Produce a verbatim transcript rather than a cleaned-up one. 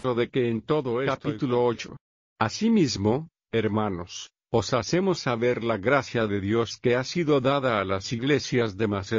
de que en todo esto. Capítulo ocho. Asimismo, hermanos, os hacemos saber la gracia de Dios que ha sido dada a las iglesias de Macedonia.